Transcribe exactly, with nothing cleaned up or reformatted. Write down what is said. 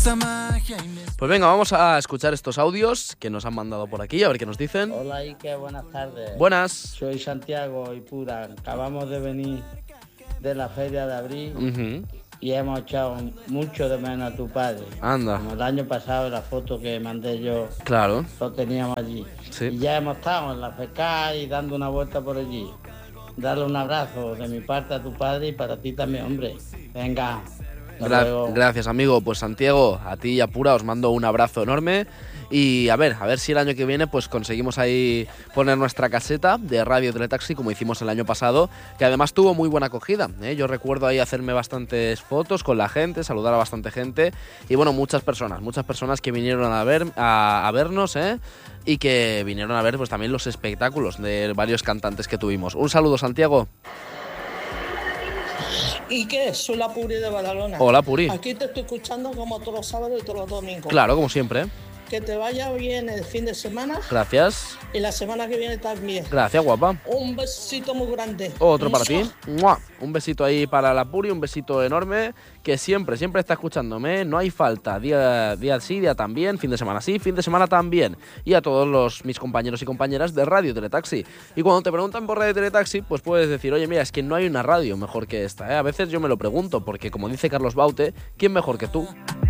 Pues venga, vamos a escuchar estos audios que nos han mandado por aquí, a ver qué nos dicen. Hola Ike, buenas tardes. Buenas. Soy Santiago y Pura. Acabamos de venir de la feria de abril Uh-huh. y hemos echado mucho de menos a tu padre. Anda. Como el año pasado, la foto que mandé yo, Claro. lo teníamos allí. Sí. Y ya hemos estado en la F K y dando una vuelta por allí. Darle un abrazo de mi parte a tu padre y para ti también, hombre. Venga. Gra- gracias, amigo. Pues Santiago, a ti y a Pura os mando un abrazo enorme. Y a ver, a ver si el año que viene pues conseguimos ahí poner nuestra caseta de Radio Teletaxi como hicimos el año pasado, que además tuvo muy buena acogida, ¿eh? Yo recuerdo ahí hacerme bastantes fotos con la gente, saludar a bastante gente y bueno, muchas personas, muchas personas que vinieron a ver a, a vernos, ¿eh? Y que vinieron a ver pues también los espectáculos de varios cantantes que tuvimos. Un saludo, Santiago. ¿Y qué? Soy la Puri de Badalona. Hola, Puri. Aquí te estoy escuchando como todos los sábados y todos los domingos. Claro, como siempre. Que te vaya bien el fin de semana. Gracias. Y la semana que viene también. Gracias, guapa. Un besito muy grande. Otro para ti. ¡Mua! Un besito ahí para la Puri, un besito enorme, que siempre, siempre está escuchándome, no hay falta, día, día sí, día también, fin de semana sí, fin de semana también. Y a todos los mis compañeros y compañeras de Radio Teletaxi. Y cuando te preguntan por Radio Teletaxi, pues puedes decir, oye, mira, es que no hay una radio mejor que esta, ¿eh? A veces yo me lo pregunto, porque como dice Carlos Baute, ¿quién mejor que tú?